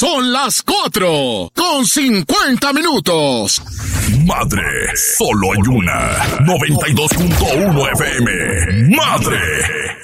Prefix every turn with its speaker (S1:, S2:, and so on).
S1: Son las 4:50.
S2: Madre, solo hay una. 92.1 FM. Madre.